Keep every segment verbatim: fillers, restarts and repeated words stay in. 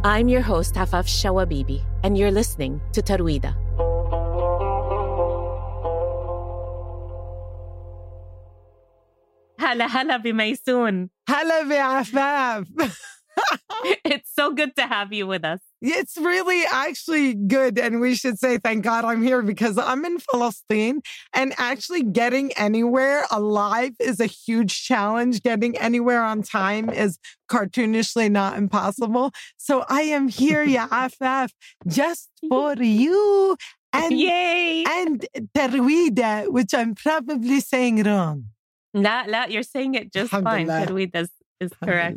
I'm your host, Hafaf Shawabibi, and you're listening to Tarwida. Hala hala bimaysoon. Hala bi'afaf. It's so good to have you with us. It's really actually good. And we should say, thank God I'm here because I'm in Palestine and actually getting anywhere alive is a huge challenge. Getting anywhere on time is cartoonishly not impossible. So I am here, Ya Afaf, just for you. And, Yay! And Tarwida, which I'm probably saying wrong. La, la, you're saying it just fine. Tarwida is, is correct.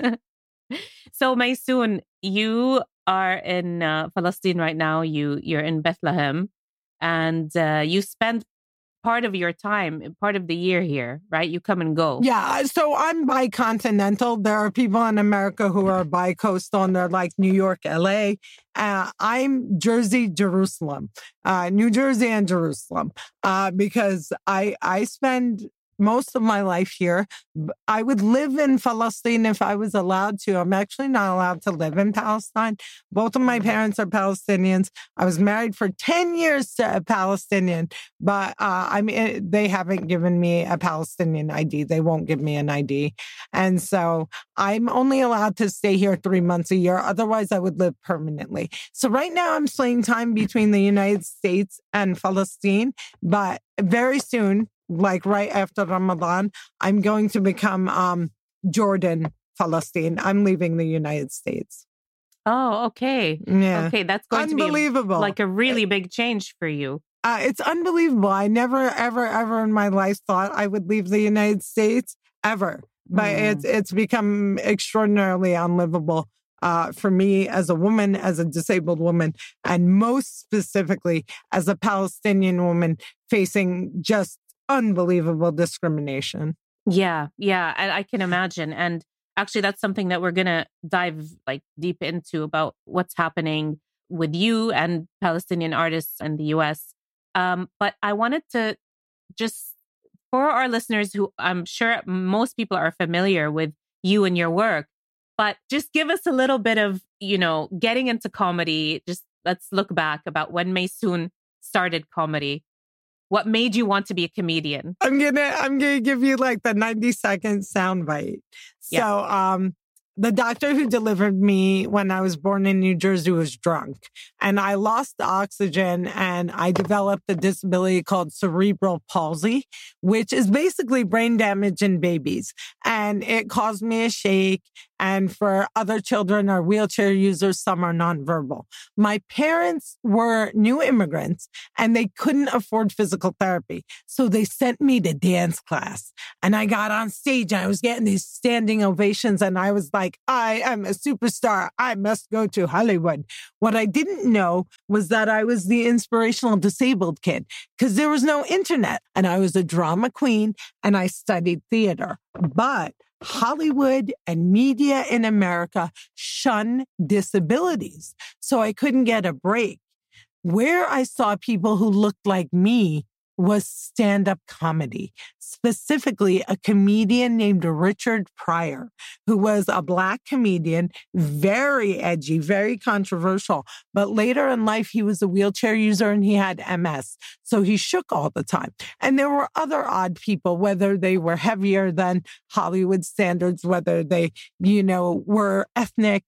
So, Maysoon, you are in uh, Palestine right now. You, you're in Bethlehem, and uh, you spend part of your time, part of the year here, right? You come and go. Yeah, so I'm bicontinental. There are people in America who are bicoastal, and they're like New York, L A. Uh, I'm Jersey, Jerusalem, uh, New Jersey and Jerusalem, uh, because I I spend most of my life here. I would live in Palestine if I was allowed to. I'm actually not allowed to live in Palestine. Both of my parents are Palestinians. I was married for ten years to a Palestinian, but uh, I mean, they haven't given me a Palestinian I D. They won't give me an I D. And so I'm only allowed to stay here three months a year. Otherwise, I would live permanently. So right now I'm splitting time between the United States and Palestine, but very soon, like right after Ramadan, I'm going to become um, Jordan, Palestine. I'm leaving the United States. Oh, okay. Yeah. Okay, that's going unbelievable. to be like a really big change for you. Uh, it's unbelievable. I never, ever, ever in my life thought I would leave the United States, ever. But mm. it's it's become extraordinarily unlivable uh, for me as a woman, as a disabled woman, and most specifically as a Palestinian woman facing just unbelievable discrimination. Yeah, yeah, I, I can imagine. And actually, that's something that we're going to dive like deep into about what's happening with you and Palestinian artists in the U S. Um, but I wanted to just, for our listeners who I'm sure most people are familiar with you and your work, but just give us a little bit of, you know, getting into comedy. Just let's look back about when Maysoon started comedy. What made you want to be a comedian? I'm gonna I'm gonna give you like the ninety second soundbite. Yeah. So um the doctor who delivered me when I was born in New Jersey was drunk, and I lost oxygen, and I developed a disability called cerebral palsy, which is basically brain damage in babies. And it caused me a shake. And for other children or wheelchair users, some are nonverbal. My parents were new immigrants and they couldn't afford physical therapy. So they sent me to dance class, and I got on stage and I was getting these standing ovations, and I was like, I am a superstar. I must go to Hollywood. What I didn't know was that I was the inspirational disabled kid because there was no internet, and I was a drama queen and I studied theater. But Hollywood and media in America shun disabilities, so I couldn't get a break. Where I saw people who looked like me was stand-up comedy, specifically a comedian named Richard Pryor, who was a Black comedian, very edgy, very controversial. But later in life, he was a wheelchair user and he had M S, so he shook all the time. And there were other odd people, whether they were heavier than Hollywood standards, whether they, you know, were ethnic.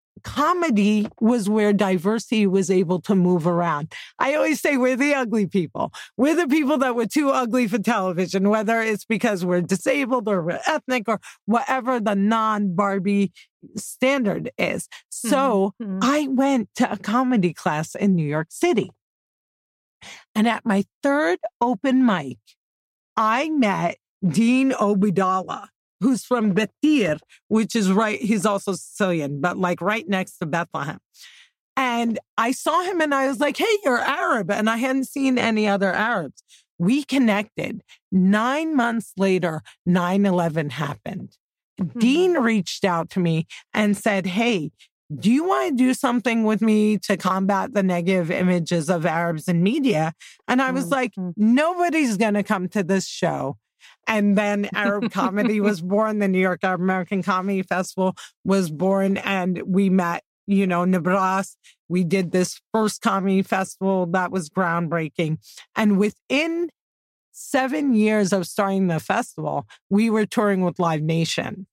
Comedy was where diversity was able to move around. I always say we're the ugly people. We're the people that were too ugly for television, whether it's because we're disabled or we're ethnic or whatever the non-Barbie standard is. So mm-hmm. I went to a comedy class in New York City. And at my third open mic, I met Dean Obeidallah, who's from Betir, which is right, he's also Sicilian, but like right next to Bethlehem. And I saw him and I was like, hey, you're Arab. And I hadn't seen any other Arabs. We connected. Nine months later, nine eleven happened. Mm-hmm. Dean reached out to me and said, hey, do you want to do something with me to combat the negative images of Arabs in media? And I was mm-hmm. like, nobody's going to come to this show. And then Arab comedy was born. The New York Arab American Comedy Festival was born. And we met you know, Nebraska. We did this first comedy festival that was groundbreaking. And within seven years of starting the festival, we were touring with Live Nation.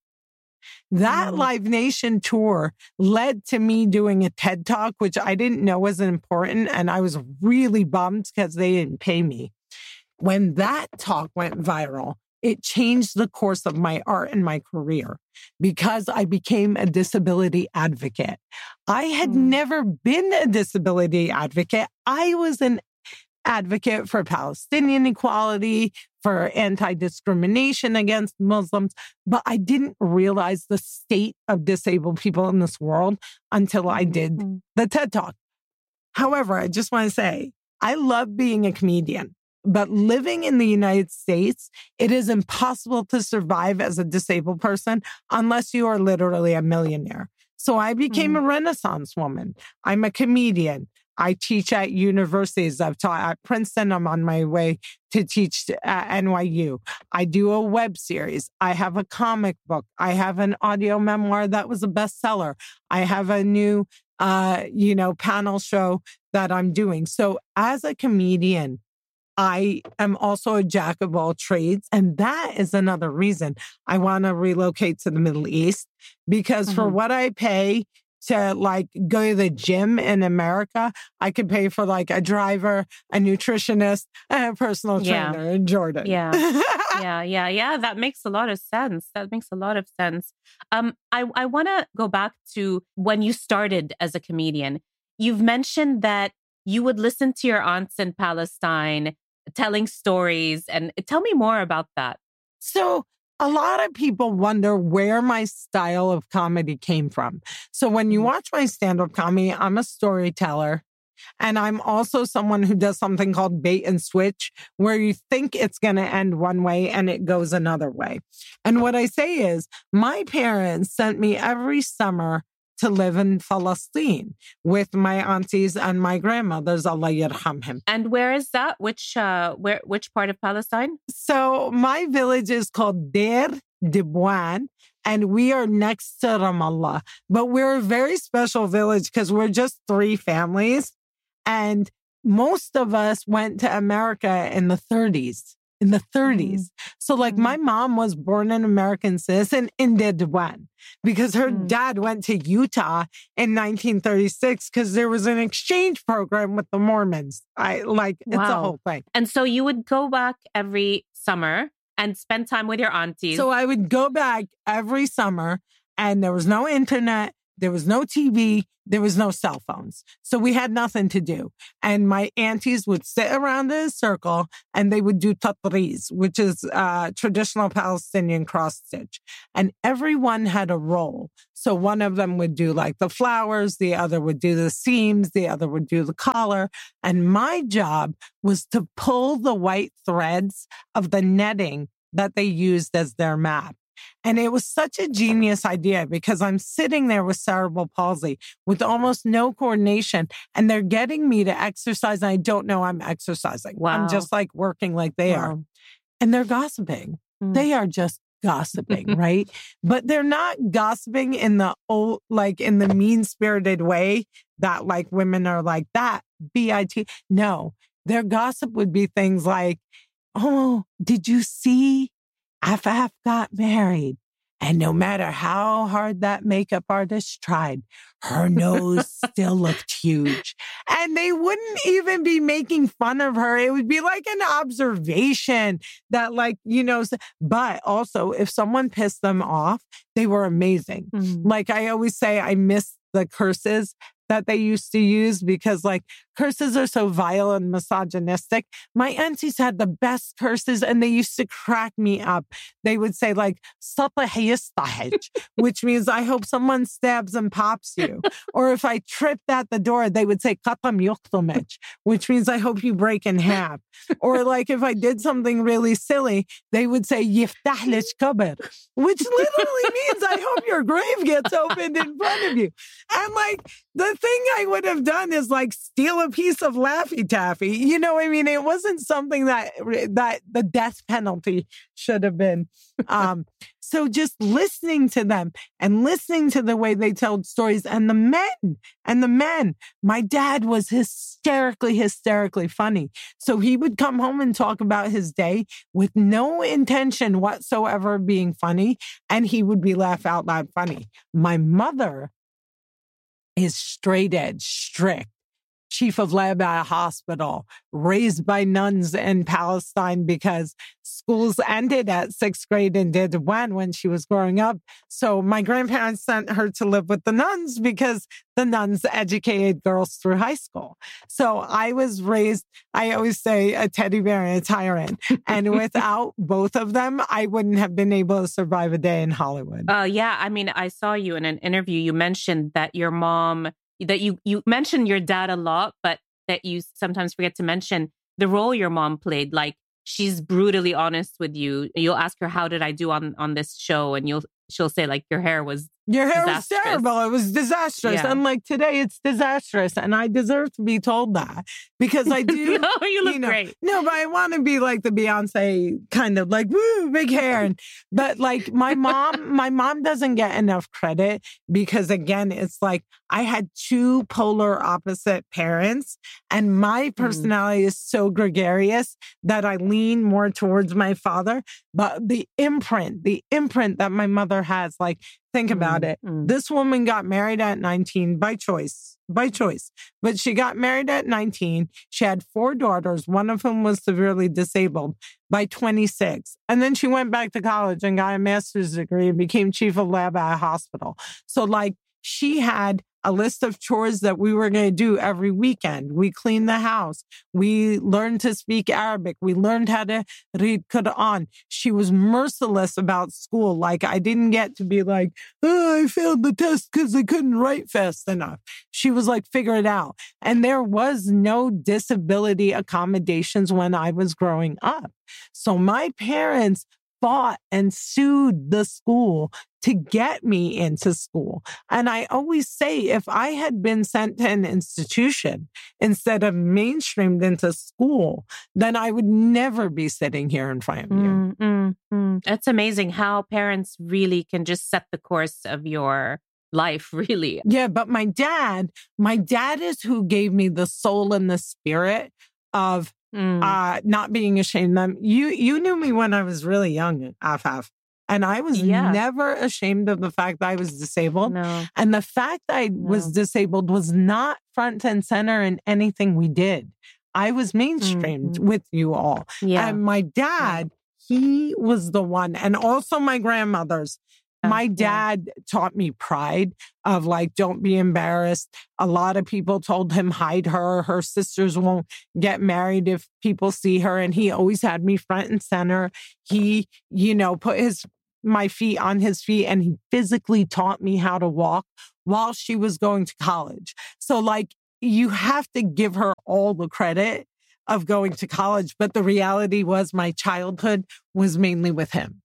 That mm. Live Nation tour led to me doing a TED Talk, which I didn't know was important. And I was really bummed because they didn't pay me. When that talk went viral, it changed the course of my art and my career because I became a disability advocate. I had mm. never been a disability advocate. I was an advocate for Palestinian equality, for anti-discrimination against Muslims, but I didn't realize the state of disabled people in this world until I did mm. the TED Talk. However, I just want to say, I love being a comedian. But living in the United States, it is impossible to survive as a disabled person unless you are literally a millionaire. So I became mm. a Renaissance woman. I'm a comedian. I teach at universities. I've taught at Princeton. I'm on my way to teach at N Y U. I do a web series. I have a comic book. I have an audio memoir that was a bestseller. I have a new, uh, you know, panel show that I'm doing. So as a comedian, I am also a jack of all trades. And that is another reason I want to relocate to the Middle East, because mm-hmm. for what I pay to like go to the gym in America, I could pay for like a driver, a nutritionist, and a personal trainer yeah. in Jordan. Yeah. yeah. Yeah. Yeah. That makes a lot of sense. That makes a lot of sense. Um, I, I want to go back to when you started as a comedian. You've mentioned that you would listen to your aunts in Palestine telling stories. And tell me more about that. So a lot of people wonder where my style of comedy came from. So when you watch my stand-up comedy, I'm a storyteller. And I'm also someone who does something called bait and switch, where you think it's going to end one way and it goes another way. And what I say is, my parents sent me every summer to live in Palestine with my aunties and my grandmothers, Allah yarhamhim. And where is that? Which uh, where which part of Palestine? So my village is called Deir Dibwan, and we are next to Ramallah. But we're a very special village because we're just three families, and most of us went to America in the thirties. In the thirties. Mm. So like mm. my mom was born an American citizen in Dibwan because her mm. dad went to Utah in nineteen thirty-six because there was an exchange program with the Mormons. I like, it's wow. a whole thing. And so you would go back every summer and spend time with your aunties. So I would go back every summer and there was no internet. There was no T V. There was no cell phones. So we had nothing to do. And my aunties would sit around in a circle and they would do tatriz, which is uh, traditional Palestinian cross stitch. And everyone had a role. So one of them would do like the flowers, the other would do the seams, the other would do the collar. And my job was to pull the white threads of the netting that they used as their map. And it was such a genius idea because I'm sitting there with cerebral palsy with almost no coordination and they're getting me to exercise and I don't know I'm exercising. Wow. I'm just like working like they wow. are. And they're gossiping. Mm. They are just gossiping, right? But they're not gossiping in the old, like in the mean-spirited way that like women are like that, B I T. No, their gossip would be things like, oh, did you see Afaf got married, and no matter how hard that makeup artist tried, her nose still looked huge. And they wouldn't even be making fun of her. It would be like an observation that like, you know, but also if someone pissed them off, they were amazing. Mm-hmm. Like I always say, I miss the curses that they used to use because like curses are so vile and misogynistic. My aunties had the best curses and they used to crack me up. They would say like, which means I hope someone stabs and pops you. Or if I tripped at the door, they would say, which means I hope you break in half. Or like if I did something really silly, they would say, which literally means I hope your grave gets opened in front of you. And like, the thing I would have done is like steal a piece of Laffy Taffy. You know what I mean? It wasn't something that that the death penalty should have been. Um, So just listening to them and listening to the way they told stories and the men and the men, my dad was hysterically, hysterically funny. So he would come home and talk about his day with no intention whatsoever of being funny. And he would be laugh out loud funny. My mother is straight edge, strict. Chief of lab at a hospital, raised by nuns in Palestine because schools ended at sixth grade and did when when she was growing up. So my grandparents sent her to live with the nuns because the nuns educated girls through high school. So I was raised, I always say, a teddy bear and a tyrant. And without both of them, I wouldn't have been able to survive a day in Hollywood. Uh, yeah, I mean, I saw you in an interview. You mentioned that your mom that you, you mentioned your dad a lot, but that you sometimes forget to mention the role your mom played. Like, she's brutally honest with you. You'll ask her, how did I do on, on this show? And you'll she'll say, like, your hair was Your hair disastrous. was terrible. It was disastrous. Yeah. And like today, it's disastrous. And I deserve to be told that because I do. No, you look you know, great. No, but I want to be like the Beyonce kind of like, woo, big hair. And, but like my mom, my mom doesn't get enough credit because again, it's like I had two polar opposite parents and my personality mm. is so gregarious that I lean more towards my father. But the imprint, the imprint that my mother has, like, think about mm, it. Mm. This woman got married at nineteen by choice, by choice. But she got married at nineteen. She had four daughters. One of whom was severely disabled by twenty-six. And then she went back to college and got a master's degree and became chief of lab at a hospital. So like she had a list of chores that we were going to do every weekend. We cleaned the house. We learned to speak Arabic. We learned how to read Quran. She was merciless about school. Like I didn't get to be like, oh, I failed the test because I couldn't write fast enough. She was like, figure it out. And there was no disability accommodations when I was growing up. So my parents fought and sued the school to get me into school. And I always say, if I had been sent to an institution instead of mainstreamed into school, then I would never be sitting here in front of you. Mm, mm, mm. That's amazing how parents really can just set the course of your life, really. Yeah, but my dad, my dad is who gave me the soul and the spirit of Mm. Uh, not being ashamed of them. You you knew me when I was really young, Afaf. And I was yeah. never ashamed of the fact that I was disabled. No. And the fact that I no. was disabled was not front and center in anything we did. I was mainstreamed mm-hmm. with you all. Yeah. And my dad, yeah. he was the one. And also my grandmothers. My dad yeah. taught me pride of like, don't be embarrassed. A lot of people told him, hide her. Her sisters won't get married if people see her. And he always had me front and center. He, you know, put his, my feet on his feet and he physically taught me how to walk while she was going to college. So like, you have to give her all the credit of going to college. But the reality was my childhood was mainly with him.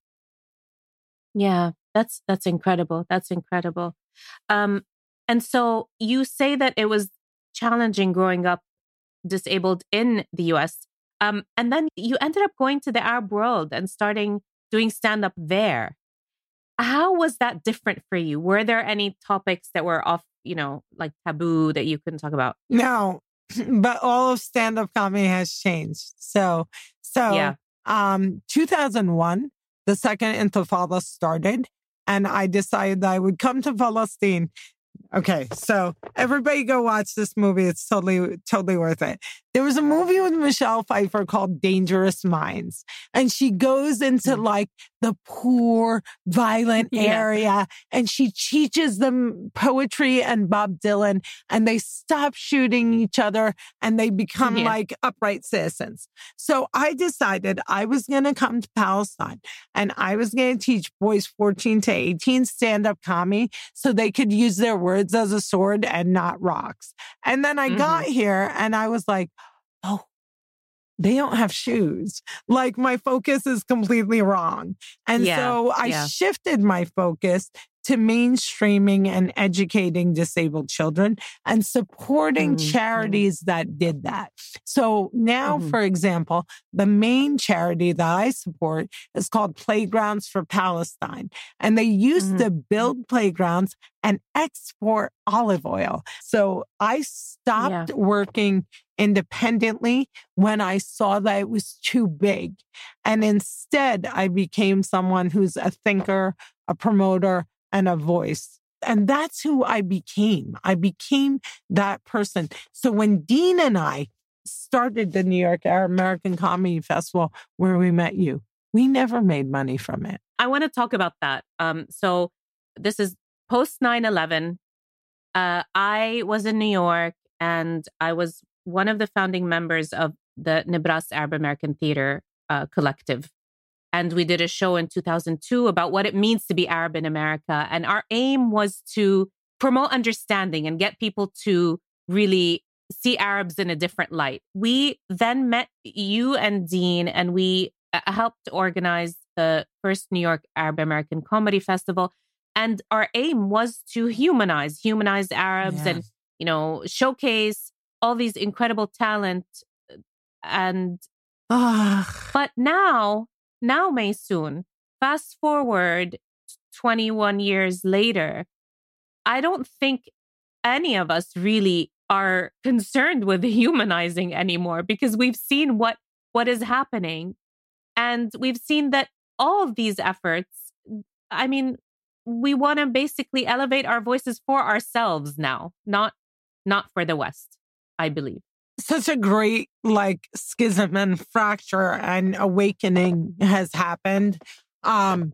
Yeah. That's that's incredible. That's incredible. Um, and so you say that it was challenging growing up disabled in the U S. Um, and then you ended up going to the Arab world and starting doing stand-up there. How was that different for you? Were there any topics that were off, you know, like taboo that you couldn't talk about? No, but all of stand-up comedy has changed. So, so yeah. um, two thousand one, the second Intifada started. And I decided that I would come to Palestine. Okay, so everybody go watch this movie. It's totally, totally worth it. There was a movie with Michelle Pfeiffer called Dangerous Minds. And she goes into like the poor, violent yeah. area and she teaches them poetry and Bob Dylan and they stop shooting each other and they become yeah. like upright citizens. So I decided I was going to come to Palestine and I was going to teach boys fourteen to eighteen stand-up comedy so they could use their words as a sword and not rocks. And then I mm-hmm. got here and I was like, oh, they don't have shoes. Like my focus is completely wrong. And yeah, so I yeah. shifted my focus to mainstreaming and educating disabled children and supporting Mm-hmm. charities that did that. So now, Mm-hmm. for example, the main charity that I support is called Playgrounds for Palestine. And they used Mm-hmm. to build playgrounds and export olive oil. So I stopped Yeah. working independently when I saw that it was too big. And instead, I became someone who's a thinker, a promoter, and a voice. And that's who I became. I became that person. So when Dean and I started the New York Arab American Comedy Festival, where we met you, we never made money from it. I want to talk about that. Um, so this is post nine eleven. Uh, I was in New York and I was one of the founding members of the Nebraska Arab American Theater uh, Collective. And we did a show in two thousand two about what it means to be Arab in America. And our aim was to promote understanding and get people to really see Arabs in a different light. We then met you and Dean, and we uh, helped organize the first New York Arab American Comedy Festival. And our aim was to humanize, humanize Arabs Yeah. and, you know, showcase all these incredible talent. And, Ugh. but now, now, Maysoon, fast forward twenty-one years later, I don't think any of us really are concerned with humanizing anymore because we've seen what, what is happening. And we've seen that all of these efforts, I mean, we want to basically elevate our voices for ourselves now, not, not for the West, I believe. Such a great like schism and fracture and awakening has happened. Um,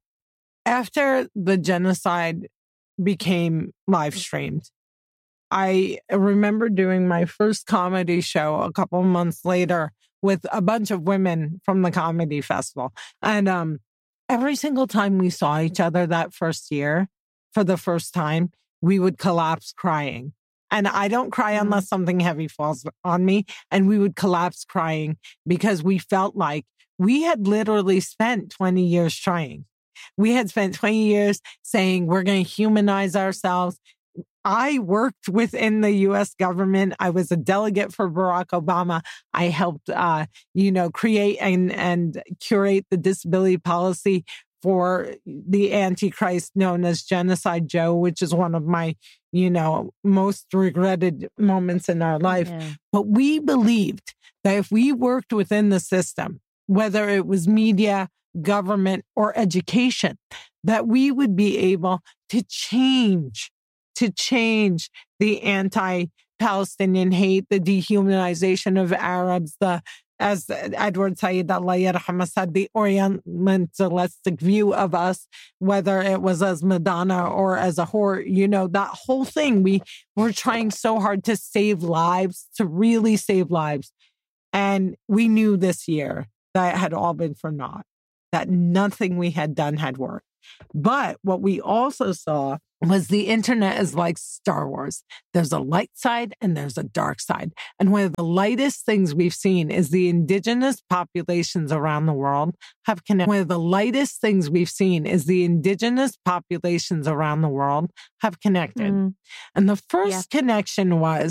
after the genocide became live streamed, I remember doing my first comedy show a couple of months later with a bunch of women from the comedy festival. And um, every single time we saw each other that first year, for the first time, we would collapse crying. And I don't cry unless something heavy falls on me. And we would collapse crying because we felt like we had literally spent twenty years trying. We had spent twenty years saying we're going to humanize ourselves. I worked within the U S government. I was a delegate for Barack Obama. I helped, uh, you know, create and, and curate the disability policy for the Antichrist known as Genocide Joe, which is one of my, you know, most regretted moments in our life. Yeah. But we believed that if we worked within the system, whether it was media, government, or education, that we would be able to change, to change the anti-Palestinian hate, the dehumanization of Arabs, the as Edward Said Allah Yarhamah said, the Orientalistic view of us, whether it was as Madonna or as a whore, you know, that whole thing. We were trying so hard to save lives, to really save lives. And we knew this year that it had all been for naught, that nothing we had done had worked. But what we also saw was the internet is like Star Wars. There's a light side and there's a dark side. And one of the lightest things we've seen is the indigenous populations around the world have connected. One of the lightest things we've seen is the indigenous populations around the world have connected. Mm. And the first Yeah. connection was